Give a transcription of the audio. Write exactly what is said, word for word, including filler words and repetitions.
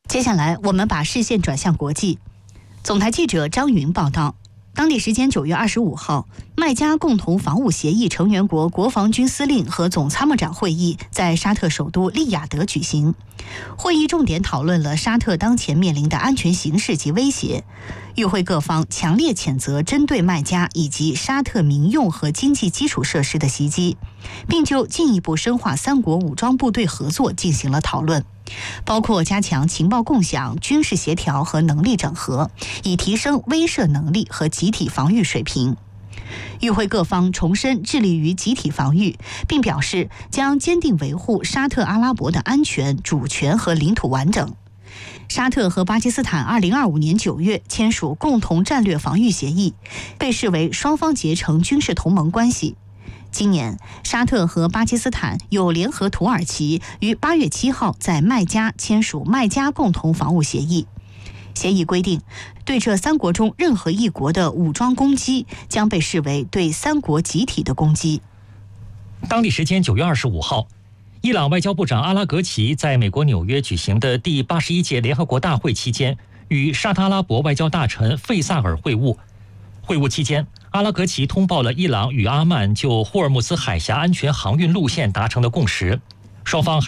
接下来，我们把视线转向国际。总台记者张云报道，当地时间九月二十五号，麦加共同防务协议成员国国防军司令和总参谋长会议在沙特首都利雅得举行。会议重点讨论了沙特当前面临的安全形势及威胁。与会各方强烈谴责针对麦加以及沙特民用和经济基础设施的袭击，并就进一步深化三国武装部队合作进行了讨论，包括加强情报共享、军事协调和能力整合，以提升威慑能力和集体防御水平。与会各方重申致力于集体防御，并表示将坚定维护沙特阿拉伯的安全、主权和领土完整。沙特和巴基斯坦二零二五年九月签署共同战略防御协议，被视为双方结成军事同盟关系。今年，沙特和巴基斯坦又联合土耳其于八月七号在麦加签署麦加共同防务协议。协议规定，对这三国中任何一国的武装攻击将被视为对三国集体的攻击。 当地时间九月二十五号，伊朗外交部长阿拉格齐在美国纽约举行的第八十一届联合国大会期间，与沙特阿拉伯外交大臣费萨尔会晤。会晤期间，阿拉格齐通报了伊朗与阿曼就霍尔木兹海峡安全航运路线达成的共识，双方还